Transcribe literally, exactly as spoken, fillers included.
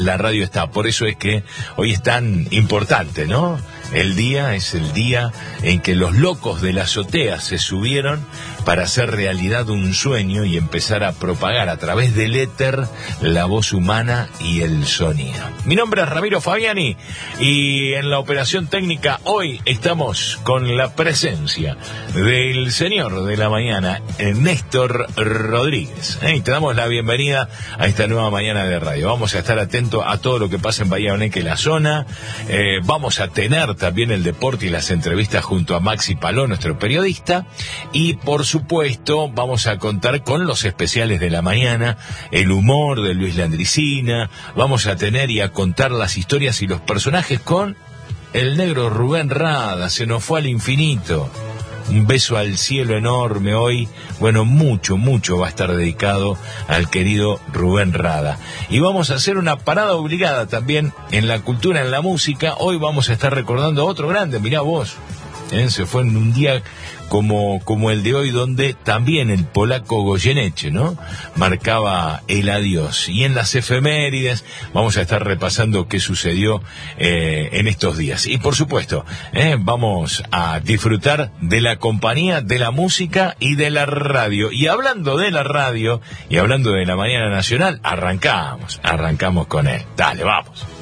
La radio está, por eso es que hoy es tan importante, ¿no? El día es el día en que los locos de la azotea se subieron para hacer realidad un sueño y empezar a propagar a través del éter la voz humana y el sonido. Mi nombre es Ramiro Fabiani y en la operación técnica hoy estamos con la presencia del señor de la mañana, Néstor Rodríguez. ¿Eh? Y te damos la bienvenida a esta nueva mañana de radio. Vamos a estar atentos a todo lo que pasa en Bahía Blanca y la zona. Eh, vamos a tener también el deporte y las entrevistas junto a Maxi Paló, nuestro periodista, y por supuesto vamos a contar con los especiales de la mañana, el humor de Luis Landricina, vamos a tener y a contar las historias y los personajes con el negro Rubén Rada. Se nos fue al infinito. Un beso al cielo enorme hoy. Bueno, mucho, mucho va a estar dedicado al querido Rubén Rada. Y vamos a hacer una parada obligada también en la cultura, en la música. Hoy vamos a estar recordando a otro grande, mirá vos. ¿Eh? Se fue en un día como, como el de hoy, donde también el polaco Goyeneche, ¿no?, marcaba el adiós. Y en las efemérides vamos a estar repasando qué sucedió eh, en estos días. Y por supuesto, eh, vamos a disfrutar de la compañía, de la música y de la radio. Y hablando de la radio y hablando de la mañana nacional, arrancamos, arrancamos con él. Dale, vamos.